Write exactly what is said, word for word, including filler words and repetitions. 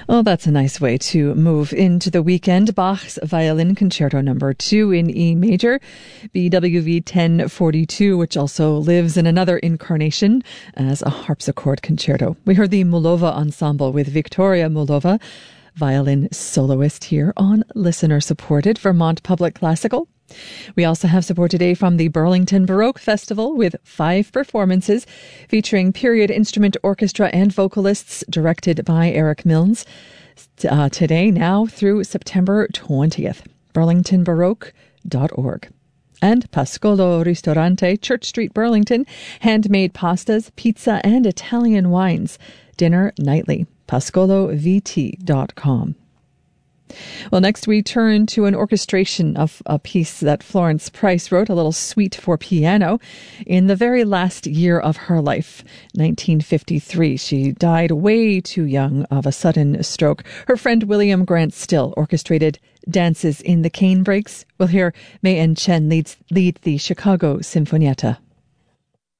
Well, that's a nice way to move into the weekend. Bach's Violin Concerto Number two in E major, B W V ten forty-two, which also lives in another incarnation as a harpsichord concerto. We heard the Mulova Ensemble with Victoria Mulova, violin soloist, here on listener-supported Vermont Public Classical. We also have support today from the Burlington Baroque Festival with five performances featuring period instrument orchestra and vocalists directed by Eric Milnes. Uh, today, now through September twentieth. burlington baroque dot org. And Pascolo Ristorante, Church Street, Burlington. Handmade pastas, pizza, and Italian wines. Dinner nightly. pascolo v t dot com. Well, next we turn to an orchestration of a piece that Florence Price wrote, a little suite for piano, in the very last year of her life, nineteen fifty-three. She died way too young of a sudden stroke. Her friend William Grant Still orchestrated Dances in the Cane Breaks. We'll hear Mei En Chen leads, lead the Chicago Sinfonietta.